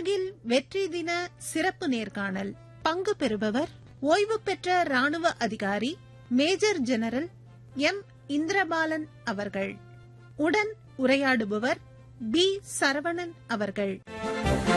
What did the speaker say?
கார்கில் வெற்றி தின சிறப்பு நேர்காணல். பங்கு பெறுபவர் ஓய்வு பெற்ற ராணுவ அதிகாரி மேஜர் ஜெனரல் எம். இந்திரபாலன் அவர்கள். உடன் உரையாடுபவர் பி. சரவணன் அவர்கள்.